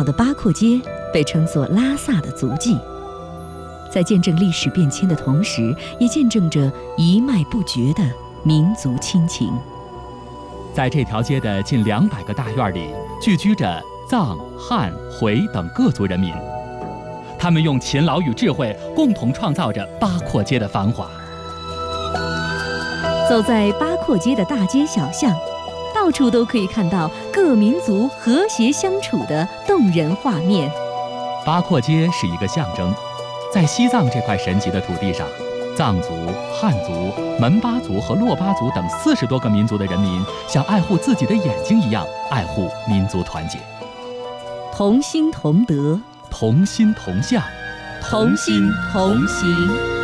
道的八廓街被称作拉萨的足迹，在见证历史变迁的同时，也见证着一脉不绝的民族亲情。 在这条街的近200个大院里，聚居着藏、汉、回等各族人民，他们用勤劳与智慧共同创造着八廓街的繁华。 走在八廓街的大街小巷，到处都可以看到各民族和谐相处的动人画面。 八廓街是一个象征，在西藏这块神奇的土地上，藏族、汉族、门巴族和珞巴族等40多个民族的人民，像爱护自己的眼睛一样爱护民族团结。 同心同德， 同心同向， 同心同行。